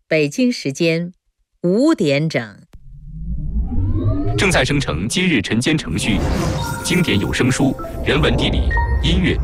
北京时间5点整。 正在生成今日晨间程序，经典有声书、人文地理、音乐、